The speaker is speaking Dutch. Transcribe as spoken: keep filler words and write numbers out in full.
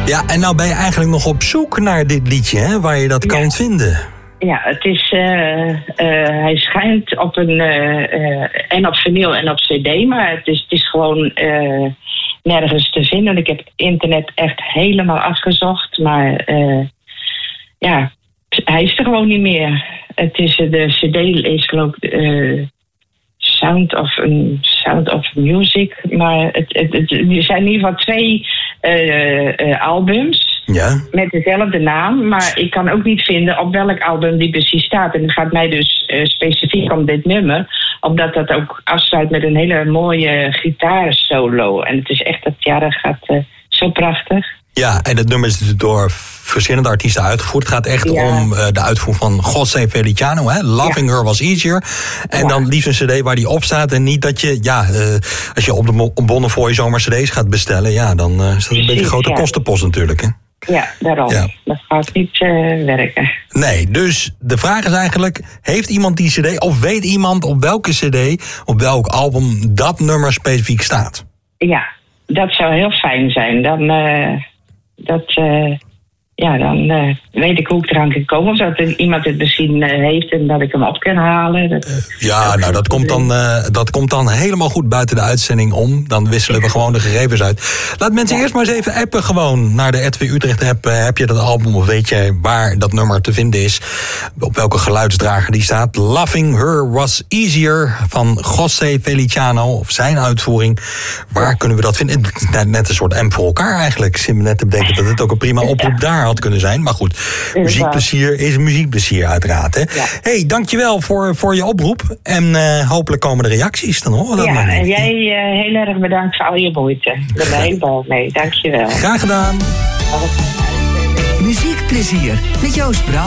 Ja, en nou ben je eigenlijk nog op zoek naar dit liedje, hè? Waar je dat ja. kan vinden. Ja, het is, uh, uh, hij schijnt op een, uh, uh, en op vinyl en op cd, maar het is, het is gewoon uh, nergens te vinden. Ik heb internet echt helemaal afgezocht, maar uh, ja, hij is er gewoon niet meer. Het is, de cd is geloof ik uh, Sound of, um, Sound of Music, maar het, het, het, er zijn in ieder geval twee uh, uh, albums. Ja. Met dezelfde naam, maar ik kan ook niet vinden op welk album die precies staat. En het gaat mij dus uh, specifiek om dit nummer, omdat dat ook afsluit met een hele mooie gitaarsolo. En het is echt, dat, ja, dat gaat uh, zo prachtig. Ja, en het nummer is door verschillende artiesten uitgevoerd. Het gaat echt ja. om uh, de uitvoering van José Feliciano, hè? Loving ja. Her Was Easier. En ja. dan liefst een cd waar die op staat. En niet dat je, ja, uh, als je op de Bonnefoy zomaar cd's gaat bestellen, ja, dan uh, is dat een beetje een grote ja. kostenpost natuurlijk, hè? Ja, daarom. Ja. Dat gaat niet uh, werken. Nee, dus de vraag is eigenlijk, heeft iemand die cd, of weet iemand op welke cd, op welk album dat nummer specifiek staat? Ja, dat zou heel fijn zijn. Dan, uh, dat, uh, ja, dan uh, weet ik hoe ik eraan kan komen. Of dat iemand het misschien uh, heeft en dat ik hem op kan halen. Dat, uh, ja, dat nou, dat komt, dan, uh, dat komt dan helemaal goed buiten de uitzending om. Dan wisselen we gewoon de gegevens uit. Laat mensen ja. eerst maar eens even appen gewoon naar de R T W Utrecht app. Uh, heb je dat album of weet je waar dat nummer te vinden is? Op welke geluidsdrager die staat? Loving Her Was Easier van José Feliciano. Of zijn uitvoering. Waar kunnen we dat vinden? Net, net een soort M voor elkaar eigenlijk. Ik zit me net te bedenken dat het ook een prima oproep daar had kunnen zijn. Maar goed, muziekplezier is muziekplezier uiteraard. Hè? Ja. Hey, dankjewel voor, voor je oproep. En uh, hopelijk komen de reacties. Dan horen we dat ja, nog. En jij uh, heel erg bedankt voor al je moeite. Ik ben er helemaal mee. Dankjewel. Graag gedaan. Muziekplezier met Joost Brouw.